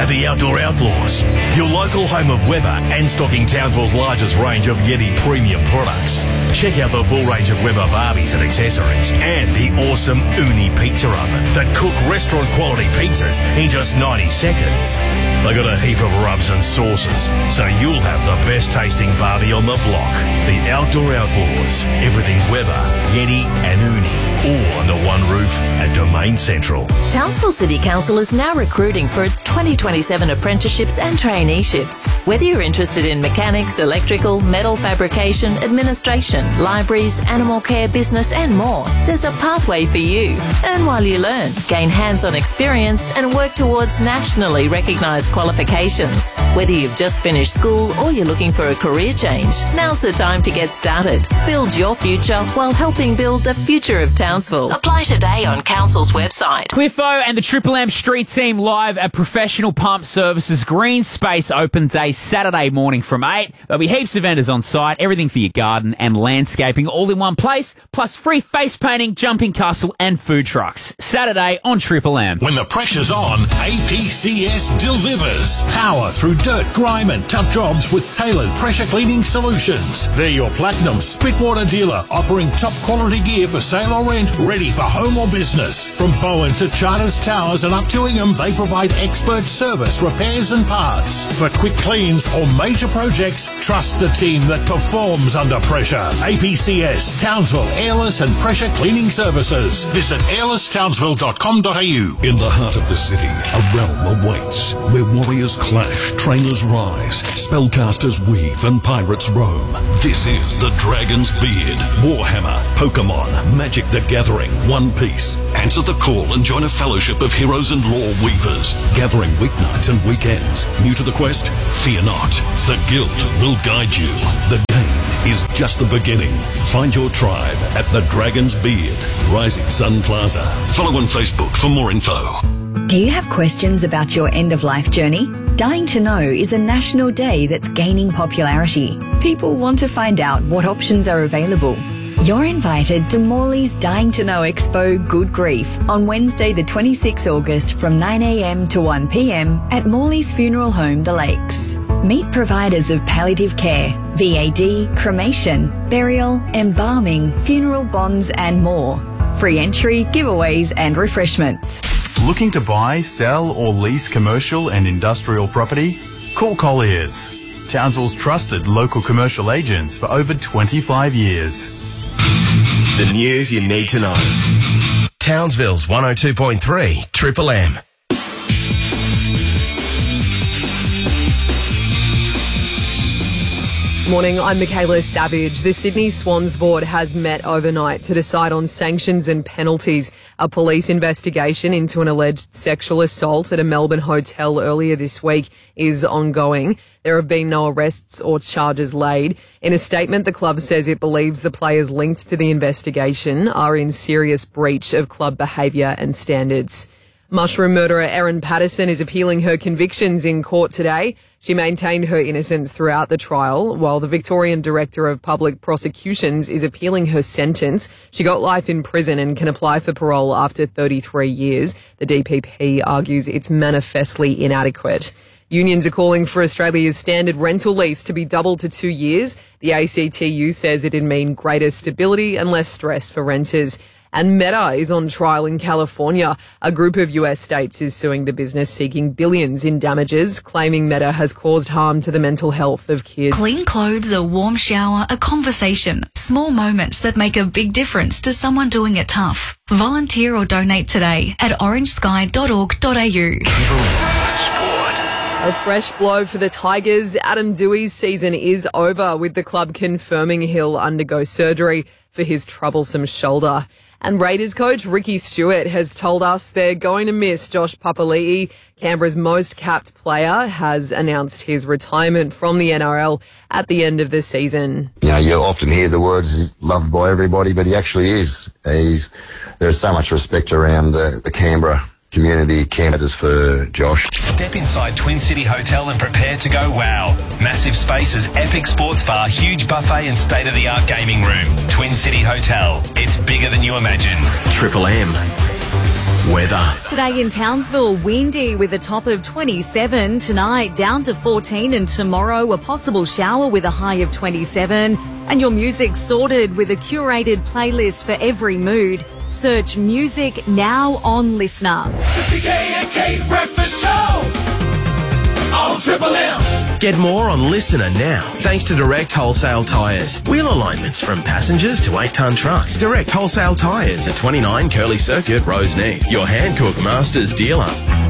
at the Outdoor Outlaws, your local home of Weber and stocking Townsville's largest range of Yeti premium products. Check out the full range of Weber Barbies and accessories and the awesome Uni pizza oven that cook restaurant quality pizzas in just 90 seconds. They got a heap of rubs and sauces, so you'll have the best tasting barbie on the block. The Outdoor Outlaws, everything Weber, Yeti and Uni, all under one roof at Domain Central. Townsville City Council is now recruiting for its 2027 apprenticeships and traineeships. Whether you're interested in mechanics, electrical, metal fabrication, administration, libraries, animal care, business and more, there's a pathway for you. Earn while you learn, gain hands-on experience and work towards nationally recognised qualifications. Whether you've just finished school or you're looking for a career change, now's the time to get started. Build your future while helping build the future of Townsville. Apply today on Council's website. Cliffo and the Triple M Street Team live at Professional Pump Services. Green Space opens a Saturday morning from 8. There'll be heaps of vendors on site, everything for your garden and landscaping all in one place, plus free face painting, jumping castle and food trucks. Saturday on Triple M. When the pressure's on, APCS delivers. Power through dirt, grime and tough jobs with tailored pressure cleaning solutions. They're your Platinum Spitwater dealer, offering top quality gear for sale or rent, ready for home or business. From Bowen to Charters Towers and up to Ingham, they provide expert service, repairs and parts. For quick cleans or major projects, trust the team that performs under pressure. APCS, Townsville, Airless and Pressure Cleaning Services. Visit airlesstownsville.com.au. In the heart of the city, a realm awaits, where warriors clash, trainers rise, spellcasters weave and pirates roam. This is the Dragon's Beard, Warhammer, Pokemon, Magic the Gathering, One Piece. Answer the call and join a fellowship of heroes and lore weavers, gathering weeknights and weekends. New to the quest? Fear not. The Guild will guide you. The game is just the beginning. Find your tribe at the Dragon's Beard, Rising Sun Plaza. Follow on Facebook for more info. Do you have questions about your end-of-life journey? Dying to Know is a national day that's gaining popularity. People want to find out what options are available. You're invited to Morley's Dying to Know Expo Good Grief on Wednesday the 26th August from 9 a.m. to 1 p.m. at Morley's Funeral Home, The Lakes. Meet providers of palliative care, VAD, cremation, burial, embalming, funeral bonds and more. Free entry, giveaways and refreshments. Looking to buy, sell or lease commercial and industrial property? Call Colliers, Townsville's trusted local commercial agents for over 25 years. The news you need to know. Townsville's 102.3 Triple M. Morning, I'm Michaela Savage. The Sydney Swans Board has met overnight to decide on sanctions and penalties. A police investigation into an alleged sexual assault at a Melbourne hotel earlier this week is ongoing. There have been no arrests or charges laid. In a statement, the club says it believes the players linked to the investigation are in serious breach of club behaviour and standards. Mushroom murderer Erin Patterson is appealing her convictions in court today. She maintained her innocence throughout the trial, while the Victorian Director of Public Prosecutions is appealing her sentence. She got life in prison and can apply for parole after 33 years. The DPP argues it's manifestly inadequate. Unions are calling for Australia's standard rental lease to be doubled to 2 years. The ACTU says it'd mean greater stability and less stress for renters. And Meta is on trial in California. A group of US states is suing the business, seeking billions in damages, claiming Meta has caused harm to the mental health of kids. Clean clothes, a warm shower, a conversation. Small moments that make a big difference to someone doing it tough. Volunteer or donate today at orangesky.org.au. A fresh blow for the Tigers. Adam Dewey's season is over, with the club confirming he'll undergo surgery for his troublesome shoulder. And Raiders coach Ricky Stewart has told us they're going to miss Josh Papali'i. Canberra's most capped player has announced his retirement from the NRL at the end of the season. You know, you often hear the words he's loved by everybody, but he actually is. There's so much respect around the Canberra community, candidates for Josh. Step inside Twin City Hotel and prepare to go wow. Massive spaces, epic sports bar, huge buffet and state-of-the-art gaming room. Twin City Hotel. It's bigger than you imagine. Triple M. Weather. Today in Townsville, windy with a top of 27. Tonight, down to 14. And tomorrow, a possible shower with a high of 27. And your music sorted with a curated playlist for every mood. Search Music Now on Listener. The CK&K Breakfast Show on Triple M. Get more on Listener now, thanks to Direct Wholesale Tyres. Wheel alignments from passengers to 8-tonne trucks. Direct Wholesale Tyres at 29 Curly Circuit, Roseneath. Your Hankook Masters dealer.